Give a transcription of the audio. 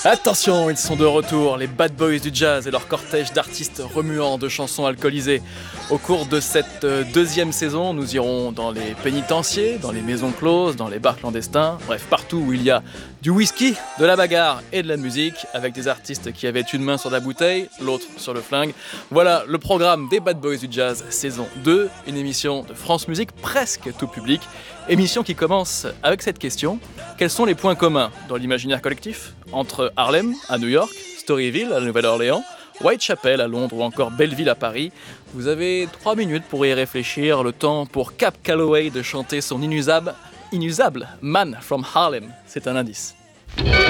Attention, ils sont de retour, les Bad Boys du jazz et leur cortège d'artistes remuants de chansons alcoolisées. Au cours de cette deuxième saison, nous irons dans les pénitenciers, dans les maisons closes, dans les bars clandestins, bref, partout où il y a du whisky, de la bagarre et de la musique, avec des artistes qui avaient une main sur la bouteille, l'autre sur le flingue. Voilà le programme des Bad Boys du jazz, saison 2, une émission de France Musique presque tout public. Émission qui commence avec cette question: quels sont les points communs dans l'imaginaire collectif entre Harlem à New York, Storyville à la Nouvelle-Orléans, Whitechapel à Londres ou encore Belleville à Paris? Vous avez 3 minutes pour y réfléchir, le temps pour Cab Calloway de chanter son inusable Man from Harlem. C'est un indice.